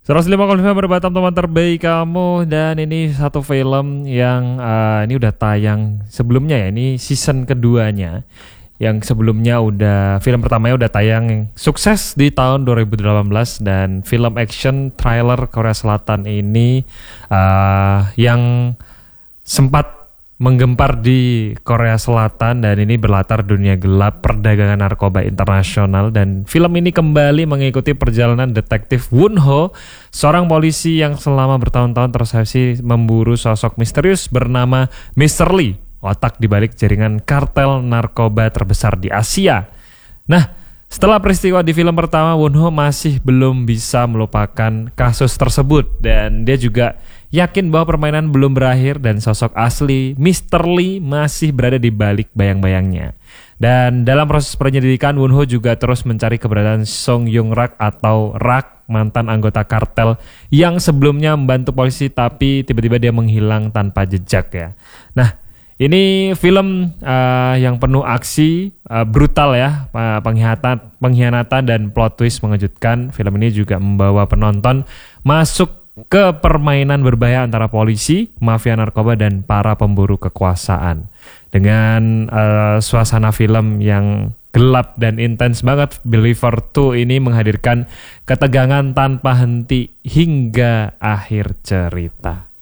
105,5 berbatam teman terbaik kamu. Dan ini satu film yang ini udah tayang sebelumnya ya. Ini season keduanya. Yang sebelumnya film pertamanya udah tayang sukses di tahun 2018. Dan film action trailer Korea Selatan ini yang sempat menggempar di Korea Selatan, dan ini berlatar dunia gelap perdagangan narkoba internasional. Dan film ini kembali mengikuti perjalanan detektif Won Ho, seorang polisi yang selama bertahun-tahun terobsesi memburu sosok misterius bernama Mr. Lee, otak dibalik jaringan kartel narkoba terbesar di Asia. Nah, setelah peristiwa di film pertama, Won Ho masih belum bisa melupakan kasus tersebut, dan dia juga yakin bahwa permainan belum berakhir dan sosok asli Mr. Lee masih berada di balik bayang-bayangnya. Dan dalam proses penyelidikan, Won Ho juga terus mencari keberadaan Song Yung Rak atau Rak, mantan anggota kartel yang sebelumnya membantu polisi tapi tiba-tiba dia menghilang tanpa jejak ya. Nah, ini film yang penuh aksi, brutal ya, pengkhianatan dan plot twist mengejutkan. Film ini juga membawa penonton masuk ke permainan berbahaya antara polisi, mafia narkoba, dan para pemburu kekuasaan. Dengan suasana film yang gelap dan intens banget, Believer 2 ini menghadirkan ketegangan tanpa henti hingga akhir cerita.